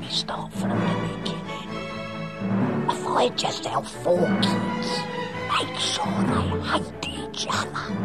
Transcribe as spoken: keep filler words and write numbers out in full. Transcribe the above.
me start from the beginning. If I just help four kids make sure they hate each other,